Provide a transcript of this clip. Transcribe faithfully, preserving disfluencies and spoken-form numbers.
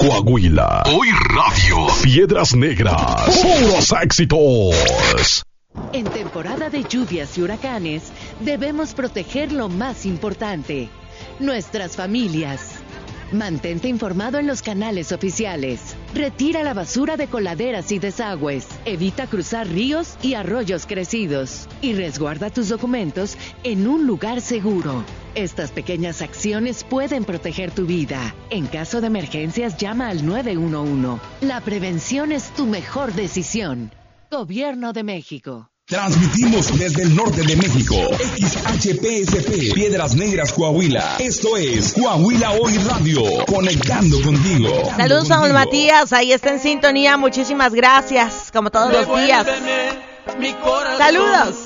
Coahuila. Hoy Radio. Piedras Negras. Puros éxitos. En temporada de lluvias y huracanes, debemos proteger lo más importante, nuestras familias. Mantente informado en los canales oficiales. Retira la basura de coladeras y desagües. Evita cruzar ríos y arroyos crecidos. Y resguarda tus documentos en un lugar seguro. Estas pequeñas acciones pueden proteger tu vida. En caso de emergencias, llama al nueve uno uno. La prevención es tu mejor decisión. Gobierno de México. Transmitimos desde el norte de México. X H P S P, Piedras Negras, Coahuila. Esto es Coahuila Hoy Radio, conectando contigo. Saludos a don Matías, ahí está en sintonía. Muchísimas gracias, como todos los días. Saludos.